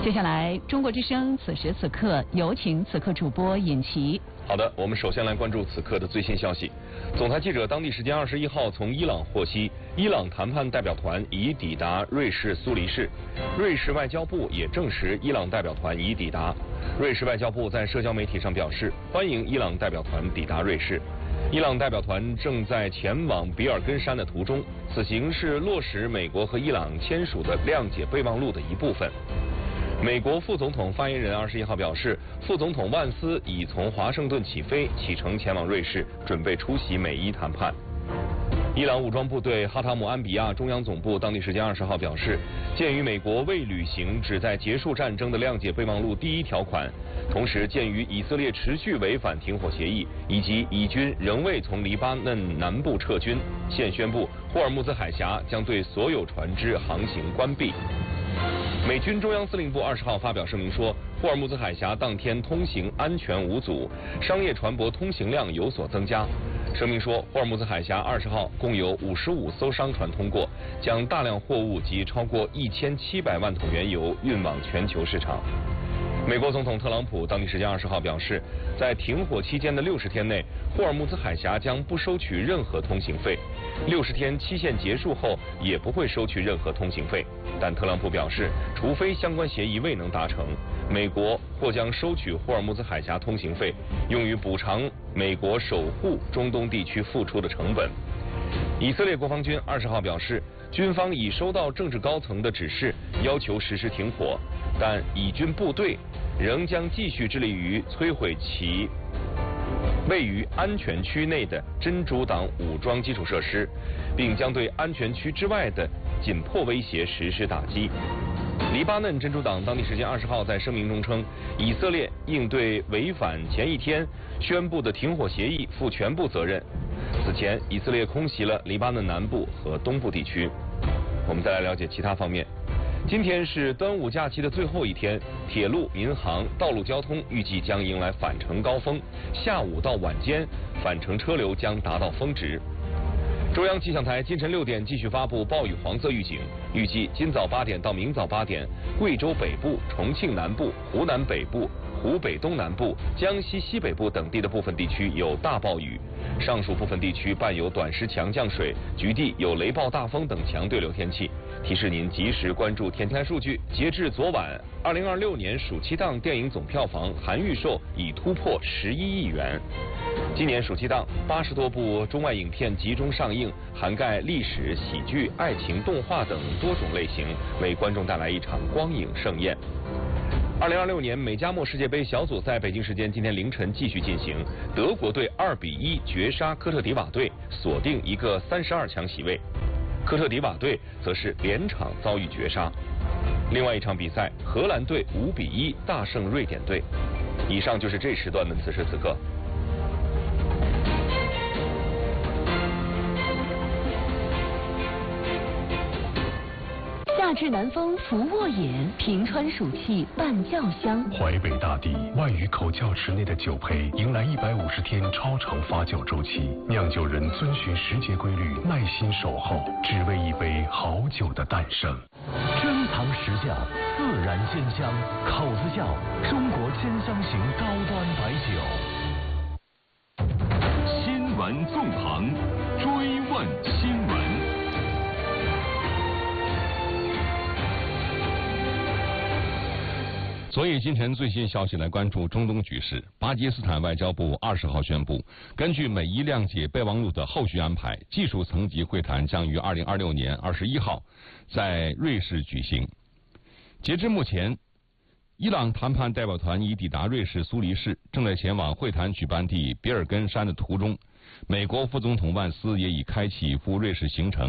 接下来，中国之声此时此刻有请此刻主播尹奇。 好的，我们首先来关注此刻的最新消息。总台记者当地时间21号从伊朗获悉，伊朗谈判代表团已抵达瑞士苏黎世。瑞士外交部也证实伊朗代表团已抵达。瑞士外交部在社交媒体上表示，欢迎伊朗代表团抵达瑞士。伊朗代表团正在前往比尔根山的途中，此行是落实美国和伊朗签署的谅解备忘录的一部分。美国副总统发言人21号表示，副总统万斯已从华盛顿起飞，启程前往瑞士，准备出席美伊谈判。伊朗武装部队哈塔姆安比亚中央总部当地时间20号表示，鉴于美国未履行旨在结束战争的谅解备忘录第1条款，同时鉴于以色列持续违反停火协议，以及以军仍未从黎巴嫩南部撤军，现宣布霍尔木兹海峡将对所有船只航行关闭。美军中央司令部20号发表声明说，霍尔木兹海峡当天通行安全无阻，商业船舶通行量有所增加。声明说，霍尔木兹海峡20号共有55艘商船通过，将大量货物及超过1700万桶原油运往全球市场。美国总统特朗普当地时间20号表示，在停火期间的60天内，霍尔木兹海峡将不收取任何通行费，60天期限结束后也不会收取任何通行费。但特朗普表示，除非相关协议未能达成，美国或将收取霍尔木兹海峡通行费，用于补偿美国守护中东地区付出的成本。以色列国防军20号表示，军方已收到政治高层的指示，要求实施停火，但以军部队仍将继续致力于摧毁其位于安全区内的真主党武装基础设施，并将对安全区之外的紧迫威胁实施打击。黎巴嫩真主党当地时间20号在声明中称，以色列应对违反前一天宣布的停火协议负全部责任。此前，以色列空袭了黎巴嫩南部和东部地区。我们再来了解其他方面。今天是端午假期的最后一天，铁路、民航、道路交通预计将迎来返程高峰，下午到晚间返程车流将达到峰值。中央气象台今晨6点继续发布暴雨黄色预警，预计今早8点到明早8点，贵州北部、重庆南部、湖南北部、湖北东南部、江西西北部等地的部分地区有大暴雨，上述部分地区伴有短时强降水，局地有雷暴大风等强对流天气。提示您及时关注天气数据。截至昨晚，2026年暑期档电影总票房含预售已突破11亿元。今年暑期档80多部中外影片集中上映，涵盖历史、喜剧、爱情、动画等多种类型，为观众带来一场光影盛宴。2026年美加墨世界杯小组赛北京时间今天凌晨继续进行，德国队2比1绝杀科特迪瓦队，锁定一个32强席位。科特迪瓦队则是连场遭遇绝杀。另外一场比赛，荷兰队5比1大胜瑞典队。以上就是这时段的此时此刻。 夏至南风拂卧饮，平川暑气伴教香。 淮北大地万余口窖池内的酒胚迎来150天超长发酵周期，酿酒人遵循时节规律，耐心守候，只为一杯好酒的诞生。 珍藏实窖，自然鲜香，口子窖，中国鲜香型高端白酒。新闻纵横，追问新闻。 所以今晨最新消息来关注中东局势。巴基斯坦外交部20号宣布，根据美伊谅解备忘录的后续安排，技术层级会谈将于2026年21号在瑞士举行。截至目前，伊朗谈判代表团已抵达瑞士苏黎世，正在前往会谈举办地比尔根山的途中。美国副总统万斯也已开启赴瑞士行程。